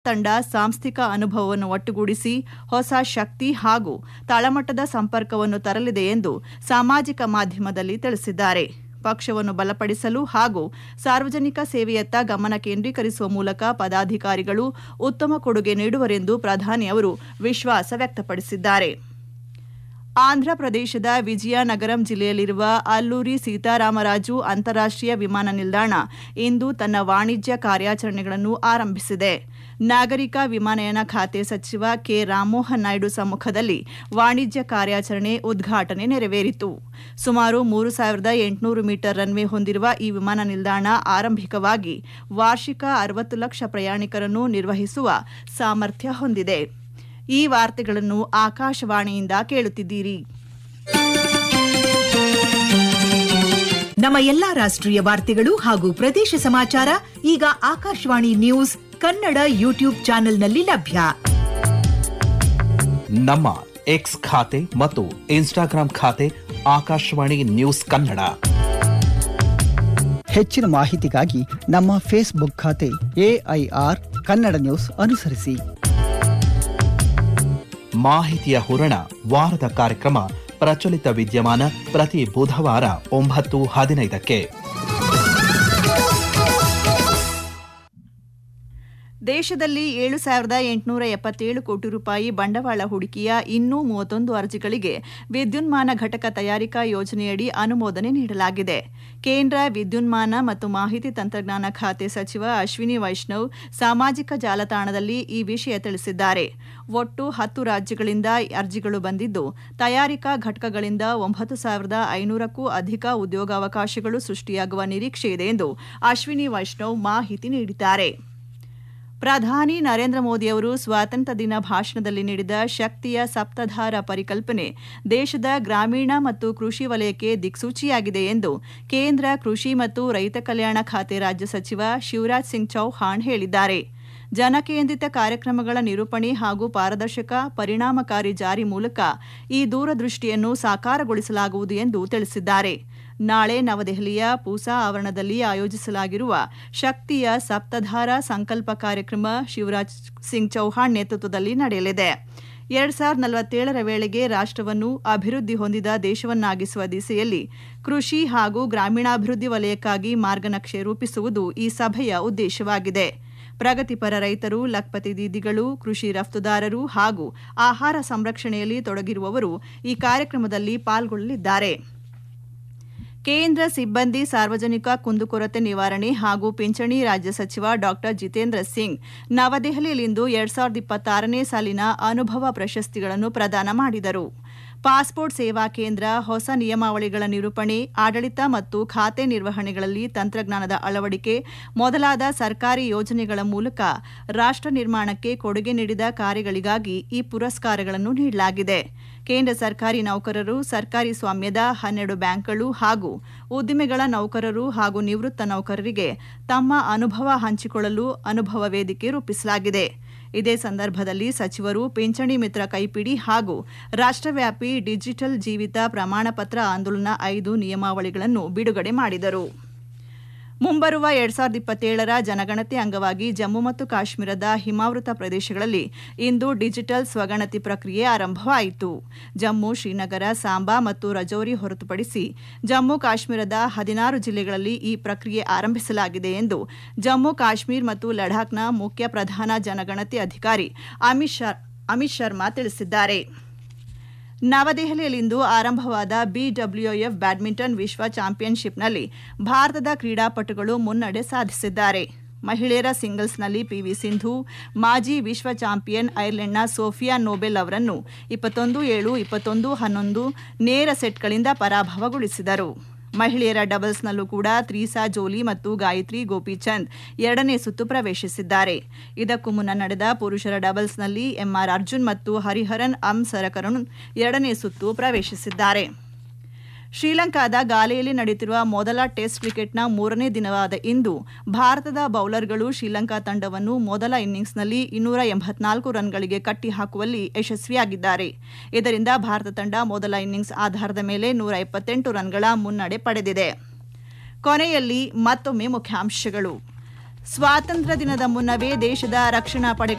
ತಂಡ ಸಾಂಸ್ಥಿಕ ಅನುಭವವನ್ನು ಒಟ್ಟುಗೂಡಿಸಿ ಹೊಸ ಶಕ್ತಿ ಹಾಗೂ ತಳಮಟ್ಟದ ಸಂಪರ್ಕವನ್ನು ತರಲಿದೆ ಎಂದು ಸಾಮಾಜಿಕ ಮಾಧ್ಯಮದಲ್ಲಿ ತಿಳಿಸಿದ್ದಾರೆ. ಪಕ್ಷವನ್ನು ಬಲಪಡಿಸಲು ಹಾಗೂ ಸಾರ್ವಜನಿಕ ಸೇವೆಯತ್ತ ಗಮನ ಕೇಂದ್ರೀಕರಿಸುವ ಮೂಲಕ ಪದಾಧಿಕಾರಿಗಳು ಉತ್ತಮ ಕೊಡುಗೆ ನೀಡುವರೆಂದು ಪ್ರಧಾನಿ ಅವರು ವಿಶ್ವಾಸ ವ್ಯಕ್ತಪಡಿಸಿದ್ದಾರೆ. ಆಂಧ್ರಪ್ರದೇಶದ ವಿಜಯನಗರಂ ಜಿಲ್ಲೆಯಲ್ಲಿರುವ ಅಲ್ಲೂರಿ ಸೀತಾರಾಮರಾಜು ಅಂತಾರಾಷ್ಟೀಯ ವಿಮಾನ ನಿಲ್ದಾಣ ಇಂದು ತನ್ನ ವಾಣಿಜ್ಯ ಕಾರ್ಯಾಚರಣೆಗಳನ್ನು ಆರಂಭಿಸಿದೆ. ನಾಗರಿಕ ವಿಮಾನಯಾನ ಖಾತೆ ಸಚಿವ ಕೆ. ರಾಮಮೋಹನ್ ನಾಯ್ಡು ಸಮ್ಮುಖದಲ್ಲಿ ವಾಣಿಜ್ಯ ಕಾರ್ಯಾಚರಣೆ ಉದ್ಘಾಟನೆ ನೆರವೇರಿತು. ಸುಮಾರು 3,800 ಮೀಟರ್ ರನ್ವೇ ಹೊಂದಿರುವ ಈ ವಿಮಾನ ನಿಲ್ದಾಣ ಆರಂಭಿಕವಾಗಿ ವಾರ್ಷಿಕ 60 ಲಕ್ಷ ಪ್ರಯಾಣಿಕರನ್ನು ನಿರ್ವಹಿಸುವ ಸಾಮರ್ಥ್ಯ ಹೊಂದಿದೆ. ಈ ವಾರ್ತೆಗಳನ್ನು ಆಕಾಶವಾಣಿಯಿಂದ ಕೇಳುತ್ತಿದ್ದೀರಿ. ನಮ್ಮ ಎಲ್ಲಾ ರಾಷ್ಟ್ರೀಯ ವಾರ್ತೆಗಳು ಹಾಗೂ ಪ್ರದೇಶ ಸಮಾಚಾರ ಈಗ ಆಕಾಶವಾಣಿ ನ್ಯೂಸ್ ಕನ್ನಡ ಯೂಟ್ಯೂಬ್ ಚಾನೆಲ್ನಲ್ಲಿ ಲಭ್ಯ. ನಮ್ಮ ಎಕ್ಸ್ ಖಾತೆ ಮತ್ತು ಇನ್ಸ್ಟಾಗ್ರಾಂ ಖಾತೆ ಆಕಾಶವಾಣಿ ನ್ಯೂಸ್ ಕನ್ನಡ. ಹೆಚ್ಚಿನ ಮಾಹಿತಿಗಾಗಿ ನಮ್ಮ ಫೇಸ್ಬುಕ್ ಖಾತೆ AIR ಕನ್ನಡ ನ್ಯೂಸ್ ಅನುಸರಿಸಿ. ಮಾಹಿತಿಯ ಹೂರಣ ವಾರದ ಕಾರ್ಯಕ್ರಮ ಪ್ರಚಲಿತ ವಿದ್ಯಮಾನ ಪ್ರತಿ ಬುಧವಾರ 9:15ಕ್ಕೆ. ದೇಶದಲ್ಲಿ 7,877 ಕೋಟಿ ರೂಪಾಯಿ ಬಂಡವಾಳ ಹೂಡಿಕೆಯ ಇನ್ನೂ 31 ಅರ್ಜಿಗಳಿಗೆ ವಿದ್ಯುನ್ಮಾನ ಘಟಕ ತಯಾರಿಕಾ ಯೋಜನೆಯಡಿ ಅನುಮೋದನೆ ನೀಡಲಾಗಿದೆ. ಕೇಂದ್ರ ವಿದ್ಯುನ್ಮಾನ ಮತ್ತು ಮಾಹಿತಿ ತಂತ್ರಜ್ಞಾನ ಖಾತೆ ಸಚಿವ ಅಶ್ವಿನಿ ವೈಷ್ಣವ್ ಸಾಮಾಜಿಕ ಜಾಲತಾಣದಲ್ಲಿ ಈ ವಿಷಯ ತಿಳಿಸಿದ್ದಾರೆ. ಒಟ್ಟು 10 ರಾಜ್ಯಗಳಿಂದ ಅರ್ಜಿಗಳು ಬಂದಿದ್ದು, ತಯಾರಿಕಾ ಘಟಕಗಳಿಂದ 9,500ಕ್ಕೂ ಅಧಿಕ ಉದ್ಯೋಗಾವಕಾಶಗಳು ಸೃಷ್ಟಿಯಾಗುವ ನಿರೀಕ್ಷೆಯಿದೆ ಎಂದು ಅಶ್ವಿನಿ ವೈಷ್ಣವ್ ಮಾಹಿತಿ ನೀಡಿದ್ದಾರೆ. ಪ್ರಧಾನಿ ನರೇಂದ್ರ ಮೋದಿಯವರು ಸ್ವಾತಂತ್ರ್ಯ ದಿನ ಭಾಷಣದಲ್ಲಿ ನೀಡಿದ ಶಕ್ತಿಯ ಸಪ್ತಧಾರ ಪರಿಕಲ್ಪನೆ ದೇಶದ ಗ್ರಾಮೀಣ ಮತ್ತು ಕೃಷಿ ವಲಯಕ್ಕೆ ದಿಕ್ಸೂಚಿಯಾಗಿದೆ ಎಂದು ಕೇಂದ್ರ ಕೃಷಿ ಮತ್ತು ರೈತ ಕಲ್ಯಾಣ ಖಾತೆ ರಾಜ್ಯ ಸಚಿವ ಶಿವರಾಜ್ ಸಿಂಗ್ ಚೌಹಾಣ್ ಹೇಳಿದ್ದಾರೆ. ಜನಕೇಂದ್ರಿತ ಕಾರ್ಯಕ್ರಮಗಳ ನಿರೂಪಣೆ ಹಾಗೂ ಪಾರದರ್ಶಕ ಪರಿಣಾಮಕಾರಿ ಜಾರಿ ಮೂಲಕ ಈ ದೂರದೃಷ್ಟಿಯನ್ನು ಸಾಕಾರಗೊಳಿಸಲಾಗುವುದು ಎಂದು ತಿಳಿಸಿದ್ದಾರೆ. ನಾಳೆ ನವದೆಹಲಿಯ ಪೂಸಾ ಆವರಣದಲ್ಲಿ ಆಯೋಜಿಸಲಾಗಿರುವ ಶಕ್ತಿಯ ಸಪ್ತಧಾರ ಸಂಕಲ್ಪ ಕಾರ್ಯಕ್ರಮ ಶಿವರಾಜ್ ಸಿಂಗ್ ಚೌಹಾಣ್ ನೇತೃತ್ವದಲ್ಲಿ ನಡೆಯಲಿದೆ. 2047ರ ವೇಳೆಗೆ ರಾಷ್ಟ್ರವನ್ನು ಅಭಿವೃದ್ಧಿ ಹೊಂದಿದ ದೇಶವನ್ನಾಗಿಸುವ ದಿಸೆಯಲ್ಲಿ ಕೃಷಿ ಹಾಗೂ ಗ್ರಾಮೀಣಾಭಿವೃದ್ಧಿ ವಲಯಕ್ಕಾಗಿ ಮಾರ್ಗನಕ್ಷೆ ರೂಪಿಸುವುದು ಈ ಸಭೆಯ ಉದ್ದೇಶವಾಗಿದೆ. ಪ್ರಗತಿಪರ ರೈತರು, ಲಖ್ಪತಿ ದೀದಿಗಳು, ಕೃಷಿ ರಫ್ತುದಾರರು ಹಾಗೂ ಆಹಾರ ಸಂರಕ್ಷಣೆಯಲ್ಲಿ ತೊಡಗಿರುವವರು ಈ ಕಾರ್ಯಕ್ರಮದಲ್ಲಿ ಪಾಲ್ಗೊಳ್ಳಲಿದ್ದಾರೆ. ಕೇಂದ್ರ ಸಿಬ್ಬಂದಿ ಸಾರ್ವಜನಿಕ ಕುಂದುಕೊರತೆ ನಿವಾರಣೆ ಹಾಗೂ ಪಿಂಚಣಿ ರಾಜ್ಯ ಸಚಿವ ಡಾ ಜಿತೇಂದ್ರ ಸಿಂಗ್ ನವದೆಹಲಿಯಲ್ಲಿಂದು 2026ನೇ ಸಾಲಿನ ಅನುಭವ ಪ್ರಶಸ್ತಿಗಳನ್ನು ಪ್ರದಾನ ಮಾಡಿದರು. ಪಾಸ್ಪೋರ್ಟ್ ಸೇವಾ ಕೇಂದ್ರ, ಹೊಸ ನಿಯಮಾವಳಿಗಳ ನಿರೂಪಣೆ, ಆಡಳಿತ ಮತ್ತು ಖಾತೆ ನಿರ್ವಹಣೆಗಳಲ್ಲಿ ತಂತ್ರಜ್ಞಾನದ ಅಳವಡಿಕೆ ಮೊದಲಾದ ಸರ್ಕಾರಿ ಯೋಜನೆಗಳ ಮೂಲಕ ರಾಷ್ಟ್ರ ನಿರ್ಮಾಣಕ್ಕೆ ಕೊಡುಗೆ ನೀಡಿದ ಕಾರ್ಯಗಳಿಗಾಗಿ ಈ ಪುರಸ್ಕಾರಗಳನ್ನು ನೀಡಲಾಗಿದೆ. ಕೇಂದ್ರ ಸರ್ಕಾರಿ ನೌಕರರು, ಸರ್ಕಾರಿ ಸ್ವಾಮ್ಯದ 12 ಬ್ಯಾಂಕ್ಗಳು ಹಾಗೂ ಉದ್ದಿಮೆಗಳ ನೌಕರರು ಹಾಗೂ ನಿವೃತ್ತ ನೌಕರರಿಗೆ ತಮ್ಮ ಅನುಭವ ಹಂಚಿಕೊಳ್ಳಲು ಅನುಭವ ವೇದಿಕೆ ರೂಪಿಸಲಾಗಿದೆ. ಇದೇ ಸಂದರ್ಭದಲ್ಲಿ ಸಚಿವರು ಪಿಂಚಣಿ ಮಿತ್ರ ಕೈಪಿಡಿ ಹಾಗೂ ರಾಷ್ಟ್ರವ್ಯಾಪಿ ಡಿಜಿಟಲ್ ಜೀವಿತ ಪ್ರಮಾಣಪತ್ರ ಆಂದೋಲನ 5 ನಿಯಮಾವಳಿಗಳನ್ನು ಬಿಡುಗಡೆ ಮಾಡಿದರು. ಮುಂಬರುವ 2027ರ ಜನಗಣತಿ ಅಂಗವಾಗಿ ಜಮ್ಮು ಮತ್ತು ಕಾಶ್ಮೀರದ ಹಿಮಾವೃತ ಪ್ರದೇಶಗಳಲ್ಲಿ ಇಂದು ಡಿಜಿಟಲ್ ಸ್ವಗಣತಿ ಪ್ರಕ್ರಿಯೆ ಆರಂಭವಾಯಿತು. ಜಮ್ಮು, ಶ್ರೀನಗರ, ಸಾಂಬಾ ಮತ್ತು ರಜೌರಿ ಹೊರತುಪಡಿಸಿ ಜಮ್ಮು ಕಾಶ್ಮೀರದ 16 ಜಿಲ್ಲೆಗಳಲ್ಲಿ ಈ ಪ್ರಕ್ರಿಯೆ ಆರಂಭಿಸಲಾಗಿದೆ ಎಂದು ಜಮ್ಮು ಕಾಶ್ಮೀರ್ ಮತ್ತು ಲಡಾಖ್ನ ಮುಖ್ಯ ಪ್ರಧಾನ ಜನಗಣತಿ ಅಧಿಕಾರಿ ಅಮಿತ್ ಶರ್ಮಾ ತಿಳಿಸಿದ್ದಾರೆ. ನವದೆಹಲಿಯಲ್ಲಿಂದು ಆರಂಭವಾದ BWF ಬ್ಯಾಡ್ಮಿಂಟನ್ ವಿಶ್ವ ಚಾಂಪಿಯನ್ಶಿಪ್ನಲ್ಲಿ ಭಾರತದ ಕ್ರೀಡಾಪಟುಗಳು ಮುನ್ನಡೆ ಸಾಧಿಸಿದ್ದಾರೆ. ಮಹಿಳೆಯರ ಸಿಂಗಲ್ಸ್ನಲ್ಲಿ PV ಸಿಂಧು ಮಾಜಿ ವಿಶ್ವ ಚಾಂಪಿಯನ್ ಐರ್ಲೆಂಡ್ನ ಸೋಫಿಯಾ ನೋಬೆಲ್ ಅವರನ್ನು 21-7, 21-11 ನೇರ ಸೆಟ್ಗಳಿಂದ ಪರಾಭವಗೊಳಿಸಿದರು. ಮಹಿಳೆಯರ ಡಬಲ್ಸ್ನಲ್ಲೂ ಕೂಡ ತ್ರೀಸಾ ಜೋಲಿ ಮತ್ತು ಗಾಯತ್ರಿ ಗೋಪಿಚಂದ್ 2ನೇ ಸುತ್ತು ಪ್ರವೇಶಿಸಿದ್ದಾರೆ. ಇದಕ್ಕೂ ಮುನ್ನ ನಡೆದ ಪುರುಷರ ಡಬಲ್ಸ್ನಲ್ಲಿ MR ಅರ್ಜುನ್ ಮತ್ತು ಹರಿಹರನ್ ಸರಕರುಣ್ 2ನೇ ಸುತ್ತು ಪ್ರವೇಶಿಸಿದ್ದಾರೆ. ಶ್ರೀಲಂಕಾದ ಗಾಲೆಯಲ್ಲಿ ನಡೆಯುತ್ತಿರುವ ಮೊದಲ ಟೆಸ್ಟ್ ಕ್ರಿಕೆಟ್ನ 3ನೇ ದಿನವಾದ ಇಂದು ಭಾರತದ ಬೌಲರ್ಗಳು ಶ್ರೀಲಂಕಾ ತಂಡವನ್ನು ಮೊದಲ ಇನ್ನಿಂಗ್ಸ್ನಲ್ಲಿ 284 ರನ್ಗಳಿಗೆ ಕಟ್ಟಿಹಾಕುವಲ್ಲಿ ಯಶಸ್ವಿಯಾಗಿದ್ದಾರೆ. ಇದರಿಂದ ಭಾರತ ತಂಡ ಮೊದಲ ಇನ್ನಿಂಗ್ಸ್ ಆಧಾರದ ಮೇಲೆ 128 ರನ್ಗಳ ಮುನ್ನಡೆ ಪಡೆದಿದೆ. ಕೊನೆಯಲ್ಲಿ ಮತ್ತೊಮ್ಮೆ ಮುಖ್ಯಾಂಶಗಳು. ಸ್ವಾತಂತ್ರ್ಯ ದಿನದ ಮುನ್ನವೇ ದೇಶದ ರಕ್ಷಣಾ ಪಡೆಗಳ